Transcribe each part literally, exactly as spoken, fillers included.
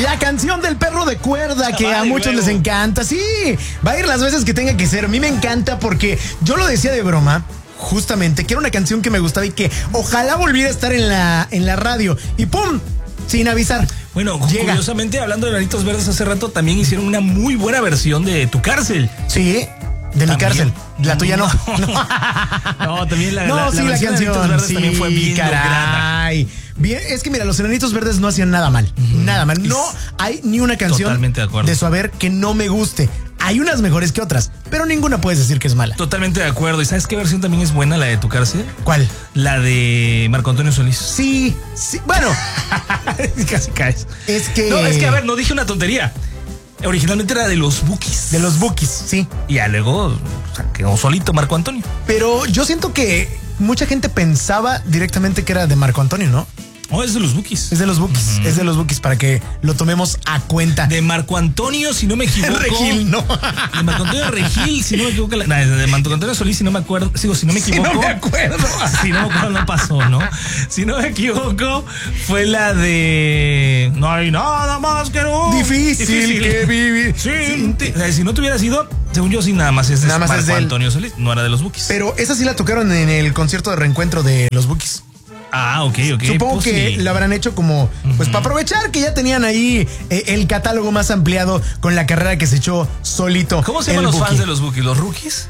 La canción del perro de cuerda que Ay, a muchos luego. les encanta. Sí, va a ir las veces que tenga que ser. A mí me encanta porque yo lo decía de broma. Justamente, que era una canción que me gustaba y que ojalá volviera a estar en la, en la radio. Y ¡pum! Sin avisar. Bueno, Llega. curiosamente, hablando de Nanitos Verdes hace rato, también hicieron una muy buena versión de Tu Cárcel. Sí, de mi También. cárcel. La tuya no. No, también la, No, la, sí, la la versión de Nanitos canción. Verdes Sí, también fue bien lograda. caray. Bien, es que mira, los Enanitos Verdes no hacían nada mal. Uh-huh. Nada mal. No hay ni una canción Totalmente de acuerdo. de su haber que no me guste. Hay unas mejores que otras, pero ninguna puedes decir que es mala. Totalmente de acuerdo. ¿Y sabes qué versión también es buena, la de Tu Cárcel? ¿Cuál? La de Marco Antonio Solís. Sí, sí. Bueno, casi caes. Es que... No, es que a ver, no dije una tontería. Originalmente era de los Bukis. De los Bukis, sí. Y ya luego o sea, quedó solito Marco Antonio. Pero yo siento que mucha gente pensaba directamente que era de Marco Antonio, ¿no? Oh, es de los Bukis. Es de los Bukis, uh-huh. es de los Bukis para que lo tomemos a cuenta. De Marco Antonio, si no me equivoco. Regil, no. De Marco Antonio Regil, si no me equivoco. La, de Marco Antonio Solís, si no me acuerdo. Sigo, si no me equivoco. Si no me acuerdo. Si no me acuerdo, no pasó, ¿no? Si no me equivoco, fue la de. No hay nada más que no. Difícil, Difícil. que vivir. Sin ti. O sea, si no te hubiera sido, según yo, sí, nada más es de nada más Marco es de Antonio Solís. No era de los Bukis. Pero esa sí la tocaron en el concierto de reencuentro de los Bukis. Ah, ok, ok. Supongo pues que sí. lo habrán hecho como, pues uh-huh. para aprovechar que ya tenían ahí eh, el catálogo más ampliado con la carrera que se echó solito. ¿Cómo se llaman los Buki? Fans de los Bukis? ¿Los rookies?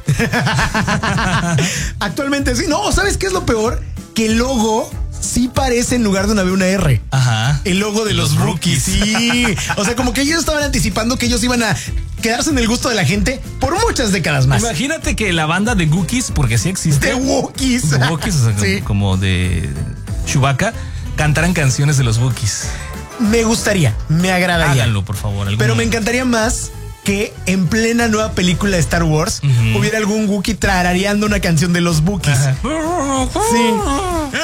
Actualmente sí. No, ¿sabes qué es lo peor? Que el logo sí parece en lugar de una B una R. Ajá. El logo de los, los Bukis, sí. O sea, como que ellos estaban anticipando que ellos iban a quedarse en el gusto de la gente por muchas décadas más. Imagínate que la banda de Wookiees, porque sí existe. De Wookiees. De Wookiees, o sea, sí. como, como de Chewbacca, cantaran canciones de los Wookiees. Me gustaría, me agradaría. Háganlo, por favor. Pero momento. Me encantaría más que en plena nueva película de Star Wars uh-huh. hubiera algún Wookiee tarareando una canción de los Wookiees. Sí.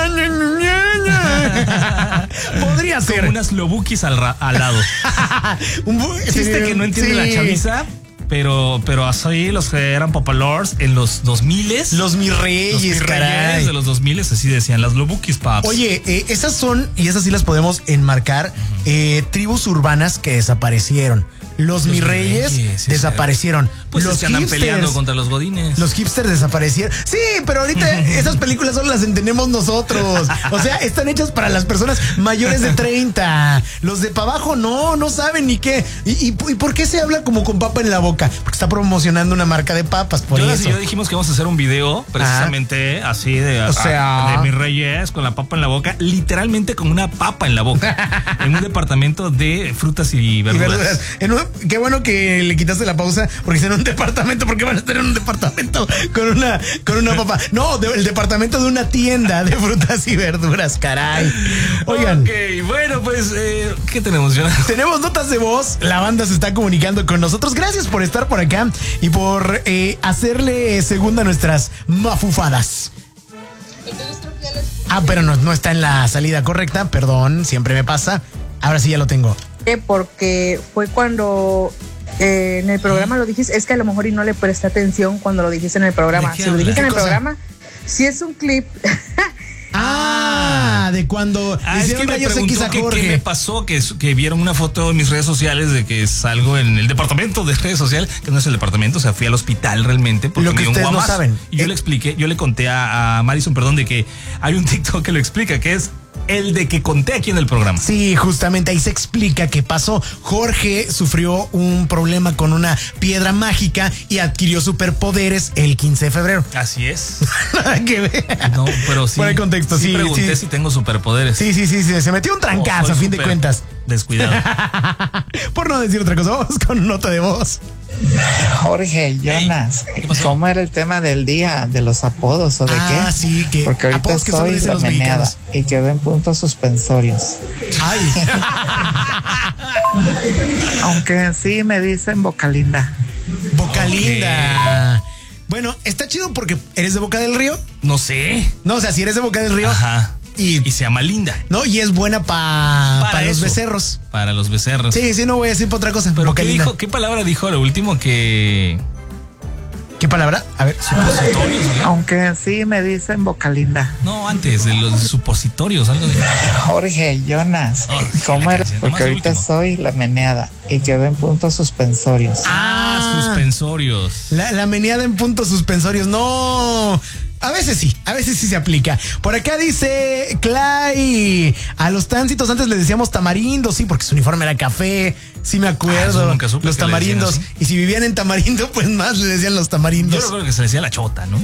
Podría ser. Como unas Lobukis al, ra- al lado. Un bu- Chiste sí, que no entiende sí. la chaviza. Pero, pero así los que eran populars en los dos miles. Los mis reyes, los mis caray. reyes de los dos miles, así decían, las Lobukis, paps. Oye, eh, esas son, y esas sí las podemos enmarcar, uh-huh. eh, tribus urbanas que desaparecieron. Los, los mis reyes, reyes sí, desaparecieron. Pues los es que andan peleando contra los godines. Los hipsters desaparecieron. Sí, pero ahorita esas películas solo las entendemos nosotros. O sea, están hechas para las personas mayores de treinta. Los de para abajo no, no saben ni qué. ¿Y, y, ¿Y por qué se habla como con papa en la boca? Porque está promocionando una marca de papas, por yo, eso. Yo dijimos que vamos a hacer un video precisamente ah. así de, o sea, a, de mis reyes con la papa en la boca, literalmente con una papa en la boca, en un departamento de frutas y verduras. Y verduras. En un, qué bueno que le quitaste la pausa, porque es en un departamento, porque van a estar en un departamento con una, con una papa. No, de, el departamento de una tienda de frutas y verduras, caray. Oigan. Ok, bueno, pues, eh, ¿qué tenemos, Jonathan? Tenemos notas de voz. La banda se está comunicando con nosotros. Gracias por estar por acá y por eh, hacerle segunda a nuestras mafufadas. Ah, pero no, no está en la salida correcta. Perdón, siempre me pasa. Ahora sí ya lo tengo. Porque fue cuando eh, en el programa lo dijiste, es que a lo mejor y no le presté atención cuando lo dijiste en el programa. Si lo dijiste en el cosa? programa, si es un clip. Ah, de cuando ah, es que me preguntó que, qué me pasó, que, que vieron una foto en mis redes sociales de que salgo en el departamento de redes sociales, que no es el departamento, o sea, fui al hospital realmente porque lo que me dio ustedes un no saben. Y yo eh. le expliqué, yo le conté a, a Madison, perdón, de que hay un TikTok que lo explica, que es el de que conté aquí en el programa. Sí, justamente ahí se explica qué pasó. Jorge sufrió un problema con una piedra mágica y adquirió superpoderes el quince de febrero. Así es. Nada que ver. No, pero sí. Por el contexto, sí. Sí, pregunté sí. si tengo superpoderes. Sí, sí, sí, sí. Se metió un trancazo, oh, a fin de cuentas. Descuidado. Por no decir otra cosa, vamos con nota de voz. Jorge, Jonas, hey, ¿cómo era el tema del día? ¿De los apodos o de ah, qué? Ah, sí, que porque ahorita estoy de meneada y quedó en puntos suspensorios. Ay. Aunque sí me dicen Boca Linda. Boca Linda. Okay. Bueno, está chido porque eres de Boca del Río. No sé. No, o sea, si eres de Boca del Río. Ajá. Y, y se llama Linda. No, y es buena pa, para, para los eso, becerros. Para los becerros. Sí, sí, no voy a decir por otra cosa. Pero ¿qué, dijo, ¿qué palabra dijo lo último que ¿Qué palabra? A ver. Supositorios. ¿No? Aunque sí me dicen boca linda. No, antes de los supositorios, algo de. Jorge, Jonas, Oh, ¿cómo eres? canción, Porque nomás el ahorita último. soy la meneada y quedo en puntos suspensorios. Ah, suspensorios. La, la meneada en puntos suspensorios. No. A veces sí, a veces sí se aplica. Por acá dice Clay, a los tránsitos antes les decíamos tamarindo, sí, porque su uniforme era café, sí me acuerdo. Ah, nunca supe los que le decían tamarindos. así. Y si vivían en Tamarindo, pues más le decían los tamarindos. Yo recuerdo que se le decía la chota, ¿no?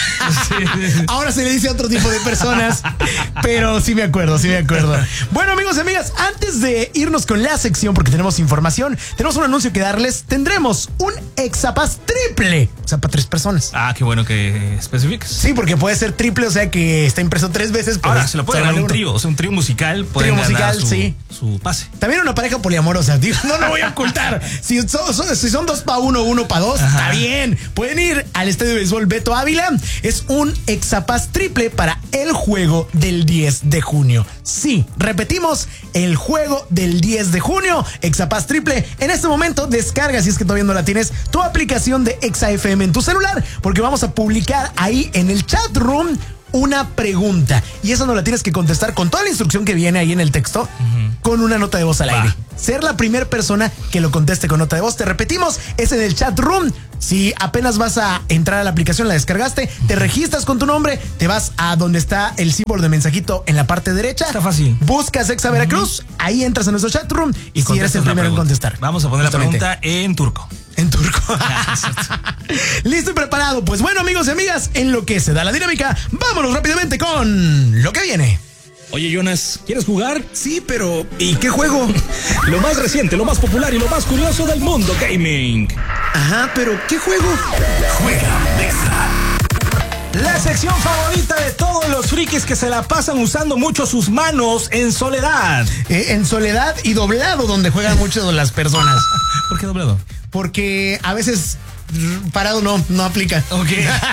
Ahora se le dice a otro tipo de personas, pero sí me acuerdo, sí me acuerdo. Bueno, amigos y amigas, antes de irnos con la sección, porque tenemos información, tenemos un anuncio que darles. Tendremos un Exapass triple, o sea, para tres personas. Ah, qué bueno que especifiques. Sí, porque puede ser triple, o sea que está impreso tres veces. Pues, Ahora, se lo puede sale ganar un uno. trío, o sea, un trío musical. Pueden Trío ganar musical, su, sí. su pase. También una pareja poliamorosa, digo, no lo voy a ocultar. Si son, son- si son dos para uno, uno para dos, Ajá. está bien. Pueden ir al Estadio de Béisbol Beto Ávila. Es un Exapass triple para el juego del diez de junio. Sí, repetimos, el juego del diez de junio, Exapass triple. En este momento descarga, si es que todavía no la tienes, tu aplicación de Exa F M en tu celular, porque vamos a publicar ahí en el chat room una pregunta. Y eso no la tienes que contestar con toda la instrucción que viene ahí en el texto, uh-huh, con una nota de voz al Va. aire. Ser la primera persona que lo conteste con nota de voz. Te repetimos, es en el chat room. Si apenas vas a entrar a la aplicación, la descargaste, te registras con tu nombre, te vas a donde está el símbolo de mensajito en la parte derecha. Está fácil. Buscas Exa Veracruz, uh-huh, ahí entras a nuestro chat room y, y si eres el primero en contestar. Vamos a poner Justamente. la pregunta en turco. En turco. Listo y preparado. Pues bueno, amigos y amigas, en lo que se da la dinámica, vámonos rápidamente con lo que viene. Oye, Jonas, ¿quieres jugar? Sí, pero ¿y qué juego? Lo más reciente, lo más popular y lo más curioso del mundo gaming. Ajá, pero ¿qué juego? Juega Nexa. La sección favorita de todos los frikis que se la pasan usando mucho sus manos en soledad. Eh, en soledad y doblado, donde juegan mucho las personas. ¿Por qué doblado? Porque a veces parado no, no aplica. Ok.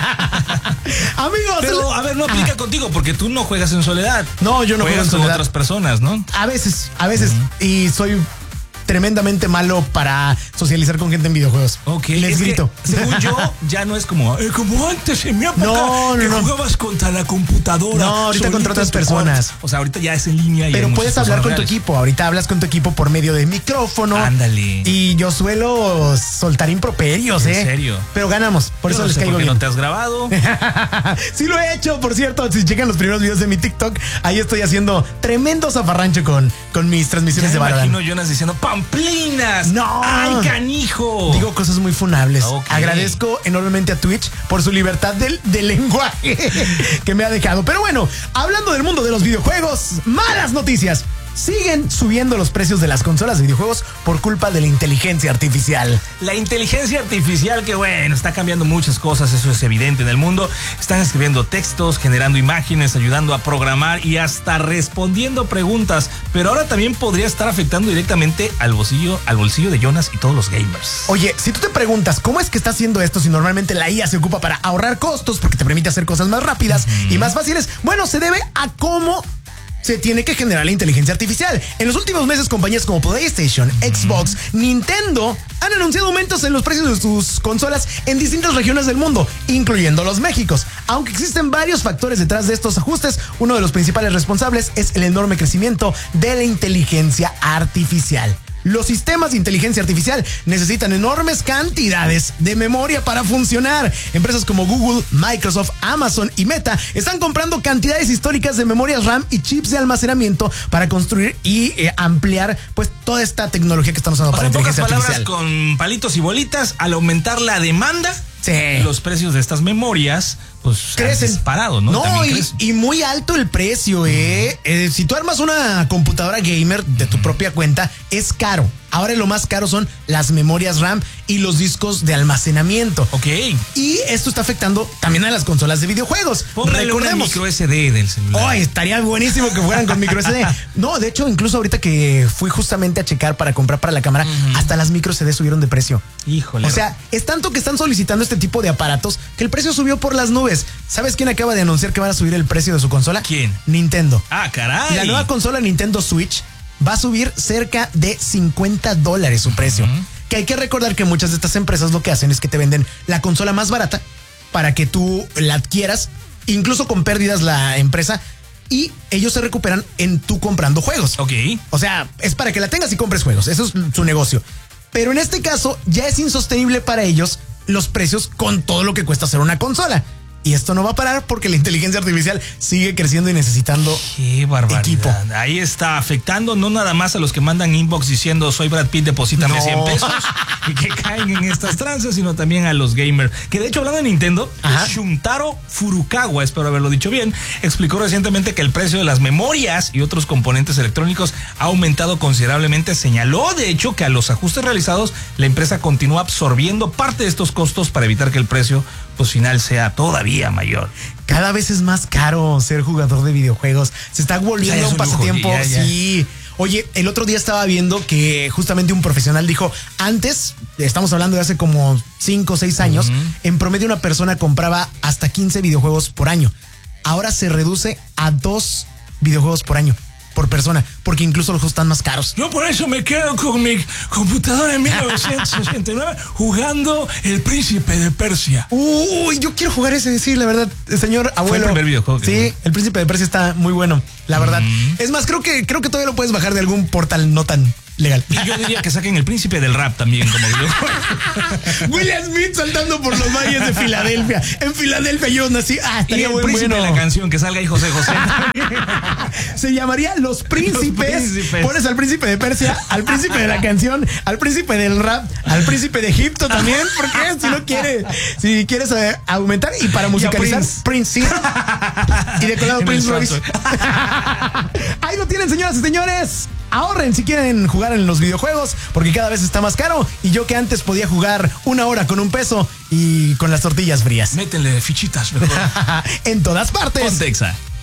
Amigos. Pero, a ver, no aplica ah. contigo porque tú no juegas en soledad. No, yo no juego en Juegas con soledad. otras personas, ¿no? A veces, a veces. Uh-huh. Y soy tremendamente malo para socializar con gente en videojuegos. Ok. Les es grito. Que, según yo, ya no es como, eh, como antes en mi época no, no, que no. jugabas contra la computadora. No, ahorita contra otras personas. Cuarto. O sea, ahorita ya es en línea. Y pero puedes hablar con reales. tu equipo. Ahorita hablas con tu equipo por medio de micrófono. Ándale. Y yo suelo soltar improperios, ¿eh? ¿En serio? Pero ganamos. Por yo eso no les sé caigo por qué bien. ¿No te has grabado? Sí lo he hecho, por cierto. Si checan los primeros videos de mi TikTok, ahí estoy haciendo tremendo zafarrancho con, con mis transmisiones ya de Valorant. Me imagino Jonas diciendo ¡Pamplinas! ¡No! ¡Ay, canijo! Digo cosas muy funables. Okay. Agradezco enormemente a Twitch por su libertad del, del lenguaje que me ha dejado. Pero bueno, hablando del mundo de los videojuegos, malas noticias. Siguen subiendo los precios de las consolas de videojuegos por culpa de la inteligencia artificial. La inteligencia artificial que, bueno, está cambiando muchas cosas, eso es evidente en el mundo. Están escribiendo textos, generando imágenes, ayudando a programar y hasta respondiendo preguntas. Pero ahora también podría estar afectando directamente al bolsillo, al bolsillo de Jonas y todos los gamers. Oye, si tú te preguntas cómo es que está haciendo esto si normalmente la I A se ocupa para ahorrar costos porque te permite hacer cosas más rápidas uh-huh. y más fáciles, bueno, se debe a cómo se tiene que generar la inteligencia artificial. En los últimos meses, compañías como PlayStation, Xbox, Nintendo han anunciado aumentos en los precios de sus consolas en distintas regiones del mundo, incluyendo los Méxicos. Aunque existen varios factores detrás de estos ajustes, uno de los principales responsables es el enorme crecimiento de la inteligencia artificial. Los sistemas de inteligencia artificial necesitan enormes cantidades de memoria para funcionar. Empresas como Google, Microsoft, Amazon y Meta están comprando cantidades históricas de memorias RAM y chips de almacenamiento para construir y eh, ampliar pues toda esta tecnología que estamos usando o para sea, inteligencia pocas artificial. Palabras, con palitos y bolitas, al aumentar la demanda, sí. los precios de estas memorias pues crecen. Disparado, ¿no? No, y, y muy alto el precio, ¿eh? eh si tú armas una computadora gamer de tu propia cuenta, es caro. Ahora lo más caro son las memorias RAM y los discos de almacenamiento. Ok. Y esto está afectando también a las consolas de videojuegos. Póngale Recordemos. Una micro S D del celular. Oh, estaría buenísimo que fueran con micro S D. No, de hecho, incluso ahorita que fui justamente a checar para comprar para la cámara, uh-huh. hasta las micro S D subieron de precio. Híjole. O sea, es tanto que están solicitando este tipo de aparatos que el precio subió por las nubes. ¿Sabes quién acaba de anunciar que van a subir el precio de su consola? ¿Quién? Nintendo. Ah, caray. La nueva consola Nintendo Switch va a subir cerca de cincuenta dólares su precio. Uh-huh. Que hay que recordar que muchas de estas empresas lo que hacen es que te venden la consola más barata para que tú la adquieras, incluso con pérdidas la empresa, y ellos se recuperan en tú comprando juegos. Ok. O sea, es para que la tengas y compres juegos. Eso es su negocio. Pero en este caso ya es insostenible para ellos los precios con todo lo que cuesta hacer una consola. Y esto no va a parar porque la inteligencia artificial sigue creciendo y necesitando Qué barbaridad. equipo. Ahí está afectando no nada más a los que mandan inbox diciendo soy Brad Pitt, deposítame No. cien pesos y que caen en estas tranzas, sino también a los gamers. Que de hecho, hablando de Nintendo, Ajá. Shuntaro Furukawa, espero haberlo dicho bien, explicó recientemente que el precio de las memorias y otros componentes electrónicos ha aumentado considerablemente. Señaló, de hecho, que a los ajustes realizados, la empresa continúa absorbiendo parte de estos costos para evitar que el precio pues final sea todavía mayor. Cada vez es más caro ser jugador de videojuegos. Se está volviendo Ya es un un lujo, pasatiempo. ya, ya. Sí. Oye, el otro día estaba viendo que justamente un profesional dijo, antes, estamos hablando de hace como cinco o seis años, uh-huh. en promedio una persona compraba hasta quince videojuegos por año. Ahora se reduce a dos videojuegos por año, por persona, porque incluso los juegos están más caros. Yo por eso me quedo con mi computadora en mil novecientos ochenta y nueve jugando El Príncipe de Persia. Uy, yo quiero jugar ese, sí, la verdad, señor abuelo. Fue el primer videojuego que Sí, jugué. El Príncipe de Persia está muy bueno, la verdad. Mm. Es más, creo que creo que todavía lo puedes bajar de algún portal no tan legal. Y yo diría que saquen El Príncipe del Rap también como videojuego. Will Smith saltando por los valles de Filadelfia. En Filadelfia yo nací. Ah, y estaría el muy príncipe bueno. de la canción, que salga ahí José José. Se llamaría Los Príncipes. Los Príncipes. Pones al príncipe de Persia, al príncipe de la canción, al príncipe del rap, al príncipe de Egipto también, porque si no quiere, si quieres eh, aumentar y para musicalizar, Prince. Prince, sí. Y de colado En el Prince Royce. Ahí lo tienen, señoras y señores. Ahorren si quieren jugar en los videojuegos, porque cada vez está más caro. Y yo que antes podía jugar una hora con un peso y con las tortillas frías. Métenle fichitas, mejor. En todas partes. Pontexa.